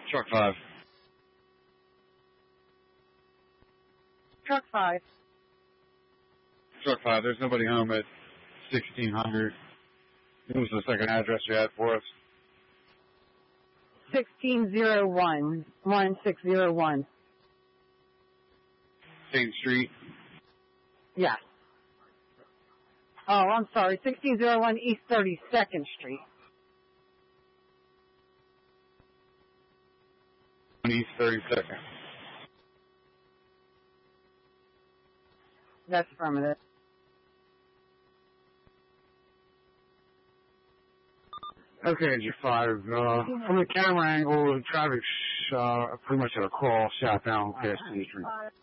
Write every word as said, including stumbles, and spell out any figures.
Truck five. Truck five. Truck five. There's nobody home at sixteen hundred. What was the second address you had for us? sixteen oh one, one six oh one. State Street. Yes. Oh, I'm sorry. sixteen oh one East thirty-second Street. East thirty-second. That's affirmative. Okay, G five. Uh, from the camera angle, the traffic's uh, pretty much at a crawl southbound past State Street.